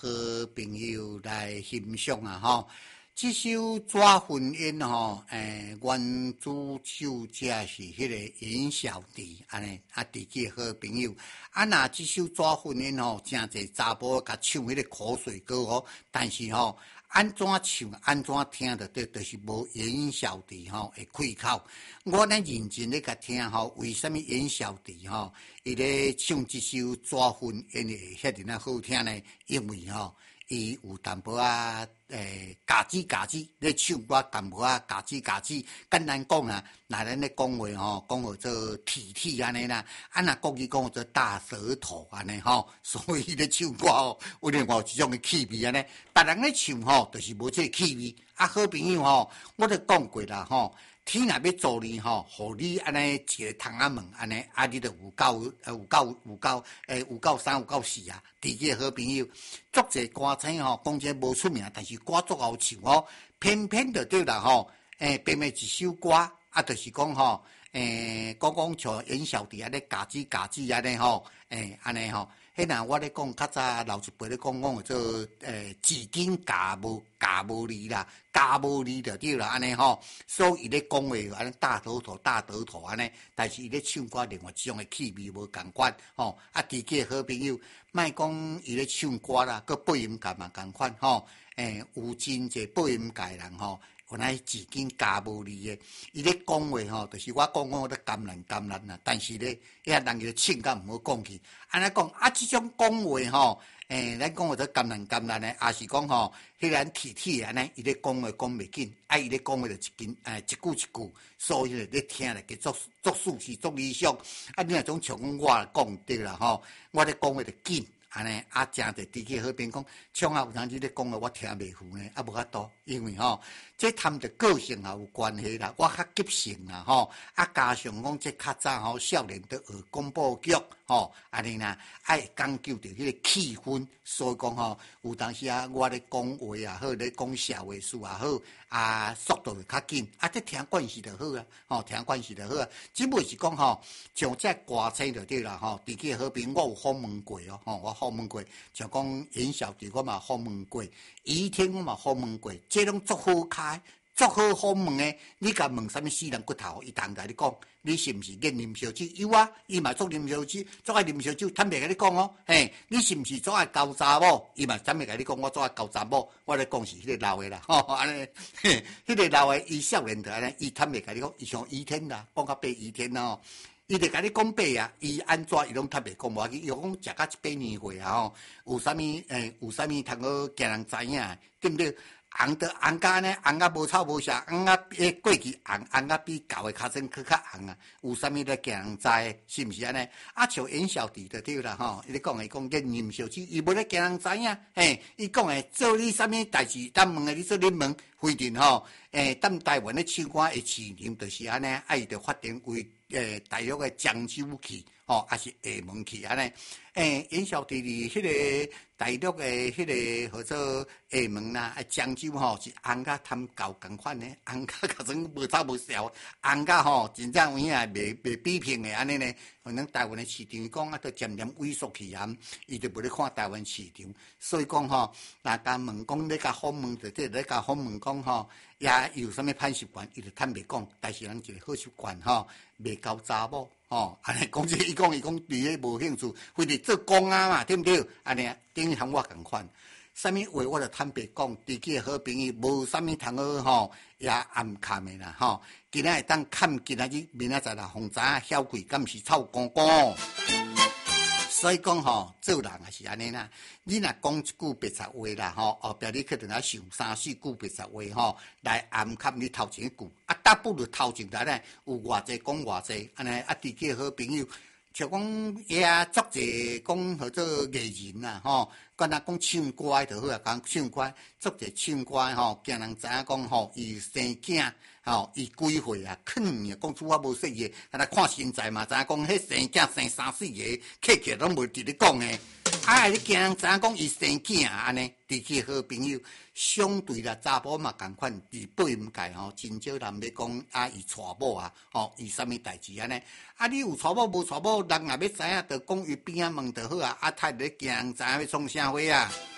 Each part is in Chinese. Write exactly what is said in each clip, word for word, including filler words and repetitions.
好朋友来欣赏啊！吼，这首《纸婚姻》吼，诶，原主手者是迄个严小弟，安尼啊，自己好朋友。啊，那这首《纸婚姻》吼，真侪查甫甲唱迄个口水歌哦，但是吼。安怎唱，安怎听着对，就是无严小弟吼会开口。我咧认真咧甲听吼，为什么严小弟吼伊咧唱这首《纸婚姻》会遐尔啊好听呢？因为吼，伊有淡薄啊，诶，嘎吱嘎吱咧唱歌，淡薄啊，嘎吱嘎吱。简单讲啊，那咱咧讲话吼，讲号做体体安尼啦，啊那国语讲做大舌头安尼吼，所以咧唱歌吼，有另外一种嘅气味安尼。别人咧唱吼，就是无这个气味。啊，好朋友吼，我都讲过啦吼。天若要做你吼，互你安尼一个窗仔门安尼，啊，你著有够有够有够诶，有够三有够四啊！自己好朋友，足侪歌星吼，讲这无出名，但是歌足好唱哦，偏偏就对啦吼。诶，编诶一首歌，啊，就是讲吼，诶，讲讲像严小弟安尼，嘎吱嘎吱安尼吼，诶，安尼吼。迄若我咧讲，较早老一辈咧讲讲做诶，字根夹无夹无离啦，夹无离就对啦，安尼吼。所以伊咧讲话安尼大头头大头头安尼，但是伊咧唱歌另外一种诶气味无共款吼。啊，自己好朋友，莫讲伊咧唱歌啦，佮播音界嘛共款吼。诶，有真侪播音界人吼。原来字根加无离诶，伊咧讲话吼，就是我讲讲我咧感人感人啦。但是咧，遐人个情感毋好讲去。安尼讲啊，即种讲话吼，诶、欸，咱讲话做感人感人诶，也是讲吼，迄个人体体安尼，伊咧讲话讲袂紧，啊，伊咧讲话就一斤诶，一句一句，所以咧你听咧，叫作作事是作理想。啊，你若种像我讲对啦吼，我咧讲话就紧。安尼啊，真侪自己好边讲，唱啊有当时咧讲啊，我听袂赴呢，啊无法度，因为吼，这谈着个性也有关系啦，我较急性啦吼，啊加上讲这较早吼，少年都学广播剧吼，安尼啦，爱讲究着迄个气氛，所以讲吼，有当时啊，我咧讲话也好，咧讲社会事也好，啊速度就较紧，啊这听惯势就好啊，吼听惯势就好啊，只不过是讲吼，像这歌星就对啦吼，自己好边我有访问过哦，吼我。访问过，像讲严小弟我嘛访问过，余天我嘛访问过，这拢足好开，足好访问诶。你甲问啥物死人骨头，伊当甲你讲，你是毋是瘾啉烧酒？有啊，伊嘛足啉烧酒，足爱啉烧酒，坦白甲你讲哦，嘿，你是毋是足爱交查某？伊嘛坦白甲你讲，我足爱交查某。我咧讲是迄个老诶啦，吼，安尼，迄个老诶，伊少年的安尼，伊坦白甲你讲，伊像余天啦，讲较白余天啦吼。伊就甲你讲白啊，伊安怎伊拢特别讲无要紧，伊讲食到一百年岁啊吼，有啥物诶，有啥物通好惊人知影，对毋对？红得红甲呢，红甲无臭无色，红甲比过去红，红甲比旧诶较真去较红啊，有啥物咧惊人知？是毋是安尼？啊，像严小弟就对啦吼，伊咧讲诶讲瘾啉烧酒，伊无咧惊人知影，嘿，伊讲诶做你啥物代志，咱问诶你做你问，规定吼，诶，咱台湾咧唱歌诶市场就是安尼，啊，伊就发展为。诶，大陆诶漳州去，吼，还是厦门去安尼。诶，严小弟伫迄个大陆诶，迄个号做厦门啦，啊漳州吼是红甲贪狗共款诶，红甲甲种无臭无笑，红甲吼真正有影袂袂比拼诶安尼呢。可能台湾诶市场讲啊，都渐渐萎缩起啊，伊就无咧看台湾市场，所以讲吼，若甲问讲咧甲访问，就即咧甲访问讲吼，也有啥物歹习惯，伊就坦白讲，但是人一个好习惯吼。袂交查某，吼，安尼讲这伊讲伊讲对迄无兴趣，非得做公啊嘛，对毋对？安尼等于和我共款，啥物话我就坦白讲，自己好朋友无啥物通好吼，也暗砍的啦，吼，今仔会当砍，今仔日明仔载啦，互知影晓贵，敢毋是臭公公？所以讲吼，做人也是安尼啦。你若讲一句白贼话啦，吼，后壁你肯定要想三四句白贼话吼，来暗砍你头前一句。啊，倒不如头前来咧，有偌济讲偌济，安尼啊，自己好朋友，像讲也足济讲号做艺人啦，吼，敢若讲唱歌就好啊，讲唱歌，足济唱歌吼，惊人知影讲吼，伊生囝。吼，伊几岁啊？可能啊，讲出我无说个，啊，看身材嘛，知影讲迄生囝生三四个，客客拢无直咧讲诶。啊，你惊人知影讲伊生囝啊，安尼，自己好朋友，相对啦，查甫嘛共款，伫播音界吼，真少人要讲啊，伊娶某啊，吼，伊啥物代志安尼？啊，你有娶某无娶某，人若要知影，着讲伊边仔问着好啊，啊，太咧惊人知影要创啥货啊？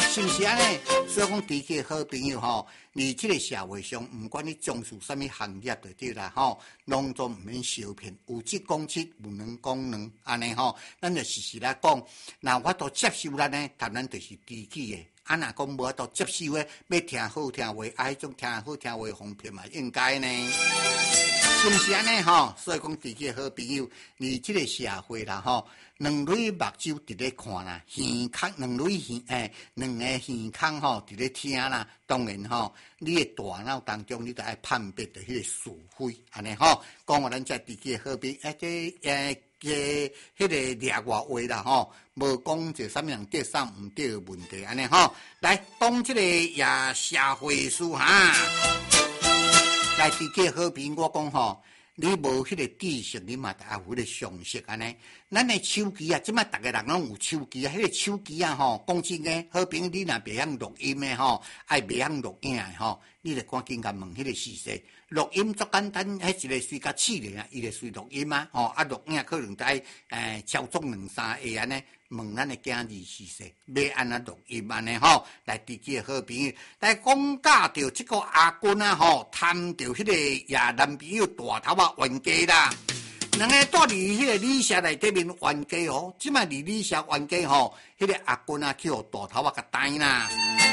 是不是安尼？所以讲，地区好朋友吼，你这个社会上，不管你从事什么行业就对啦吼，拢总唔免受骗，有即讲即，有能讲能，安尼吼，咱就时时来讲，那我都接受咱呢，谈咱就是地区的。啊，若讲无都接受诶，要听好听话，啊，迄种听好听话哄骗嘛，应该呢，是毋是安尼吼？所以讲，地区好朋友，你即个社会啦吼，两类目睭伫咧看啦，耳孔两类耳诶，两个耳孔吼伫咧听啦。当然吼，你诶大脑当中，你都爱判别着迄个是非，安尼吼。讲话咱遮地区好朋友，诶，这诶。个迄个掠外话啦吼，无讲就啥物人对啥毋对问题安尼吼。来讲即个也社会事哈，来地区好评我讲吼，你无迄个知识，你嘛得有迄个常识安尼。咱诶手机啊，即摆逐个人拢有手机啊，迄、那个手机啊吼，讲真诶，好评你若袂晓录音诶吼，爱袂晓录影诶吼，你着赶紧甲问迄个事实。录音足简单，迄一个随甲试咧啊，伊就随录音啊，吼啊录影可能在诶操纵两三下安尼，问咱的囝儿事实，要安怎录音安尼吼，来地区的好朋友来讲教着即个阿君啊吼，贪着迄个夜男朋友大头啊冤家啦，两个住伫迄个旅社内底面冤家吼，即摆伫旅社冤家吼，迄、那个阿君啊去互大头啊甲逮啦。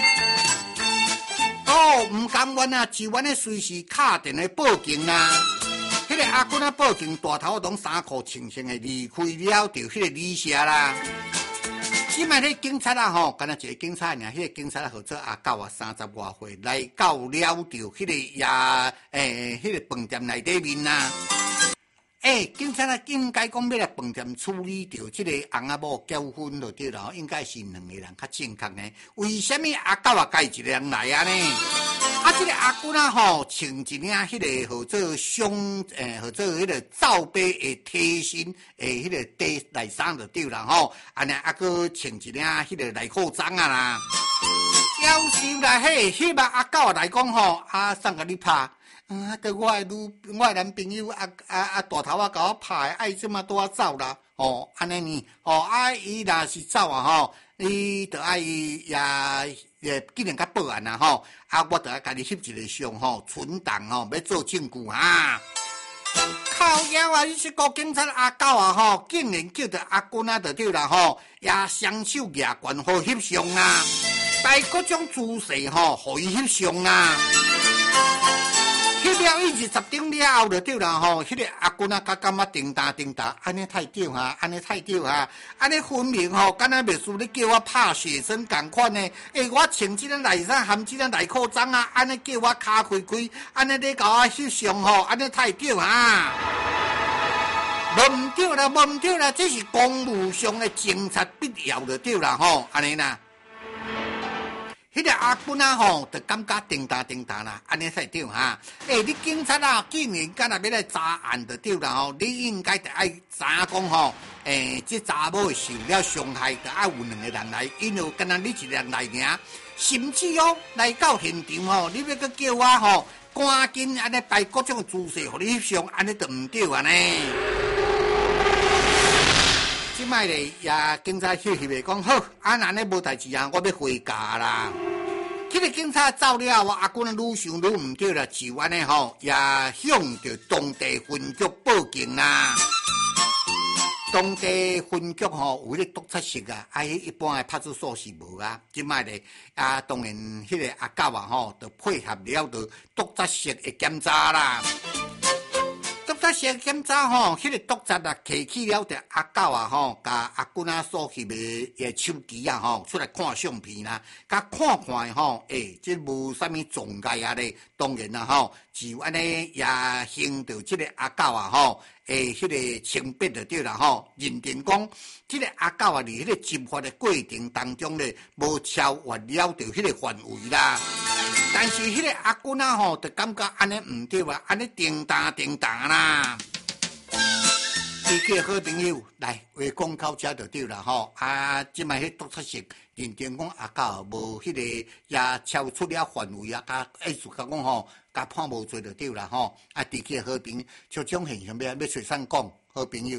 哦，唔甘愿啊，就愿咧随时敲电话报警啦。迄、那个阿君啊报警，大头拢衫裤清清的离开了，就迄个旅社啦。即摆迄警察啊吼，敢若一个警察尔，迄、那个警察啊号做阿狗啊，三十外岁，来到了着迄个也诶，迄、那个饭店内底面啦。诶、欸，警察啊，应该讲要来饭店处理掉即个翁仔某结婚就对了，应该是两个人较正确呢。为什么阿狗啊介一个人来啊呢？啊，即、这个阿君啊吼，穿一领迄个号做胸诶，号做迄个罩杯的贴身诶，迄个底内衫就对啦吼。安尼啊，搁穿一领迄个内裤装啊啦。要是来嘿，迄个阿狗来讲吼，啊，送甲你拍。啊！个我诶女，我诶男朋友啊啊啊大头啊，甲我拍，爱即马拄啊走啦，哦，安尼呢，哦，啊，伊若是走啊吼，伊着爱也也既然甲报案啦吼，啊，我着爱家己翕一个相吼，存档吼，要做证据哈。靠腰啊！伊是个警察阿狗啊吼，竟然叫着阿君啊，就对啦吼，也双手举悬好翕相啊，带各种姿势吼，互伊翕相啊。翕了伊二十张了后就对啦吼，迄、那个阿君啊，甲感觉叮当叮当，安尼太屌哈，安尼太屌哈，安尼分明吼，敢若袂输你叫我拍写真共款呢？诶，我穿即个内衫含即个内裤装啊，安尼叫我骹开开，安尼你甲我翕相吼，安尼太屌哈！无毋对啦，无毋对啦，这是公务上的警察必要就对啦吼，安尼啦。迄个阿君啊吼，就感觉叮当叮当啦，安尼才对哈。诶、欸，你警察啊，竟然敢若要来查案就对啦吼，你应该得爱查讲吼，诶、欸，这查某受了伤害，就爱有两个人来，因为敢若你一个人来尔，甚至哦来到现场吼，你要搁叫我吼，赶紧安尼摆各种姿势，互你翕相，安尼就毋对啊呢。即摆咧也警察翕翕咧讲好，啊安尼无代志啊，我要回家啦。迄个警察走了后，阿君啊愈想愈毋对啦，就安尼吼，也向着当地分局报警啦。当地分局吼有迄个督察室啊，啊迄一般的派出所是无啊。即摆咧啊，当然迄个阿狗啊吼，就配合了着督察室的检查啦。督察室检查吼，迄、那个督察啊，提起了着阿狗啊吼，甲阿君啊所翕的手机啊吼，出来看相片啦，甲看看吼，诶、欸，这无啥物障碍啊咧。当然啦吼，就安尼也行着即个阿狗啊吼，诶、欸，迄、那个清白就对啦吼，认定讲，即、这个阿狗啊，伫迄个执法的过程当中咧，无超越了着迄个范围啦。但是迄个阿君啊吼，就感觉安尼毋对啊，安尼叮当叮当啦。地区好朋友来话讲到遮就对啦吼，啊，即摆迄督察室认定讲阿狗无迄个也超出了范围啊，甲意思甲讲吼，甲判无罪就对啦吼。啊，地区好朋友像种现象要要随啥讲好朋友，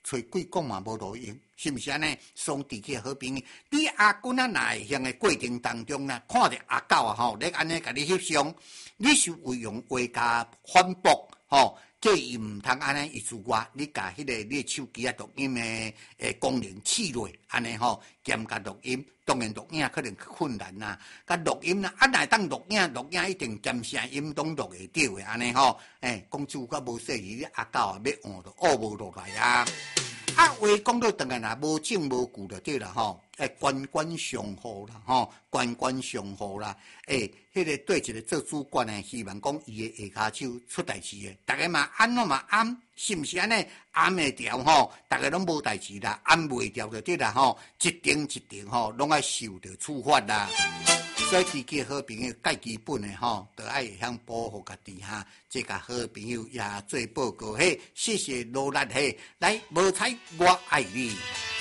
找鬼讲嘛无路用，是毋是安尼？双地契好朋友，你阿君啊内向的过程当中呢，看着阿狗啊吼，你安尼甲你翕相，你是为用话加反驳吼，这伊毋通安尼，意思话你甲迄个你手机啊录音的诶功能试落，安尼吼，兼甲录音。当然录影可能困难啦，甲录音啦，啊，乃当录影，录影一定兼声音拢录会到的，安尼吼，诶，公主甲无说伊阿狗啊要换就换无落来啊。啊，话讲到当然啦，无证无据就对啦吼，诶，官官相护啦吼，官官相护啦，诶，迄、那个对一个做主管的，希望讲伊的下骹手出代志的，大家嘛安怎嘛安，是毋是安尼？安会调吼，大家拢无代志啦，安袂调就对啦吼，一定一定吼，拢爱受到处罚啦。所以自己好朋友介基本的吼，都爱会晓保护家己哈。这个好朋友也做报告嘿，谢谢罗兰嘿，来无彩我爱你。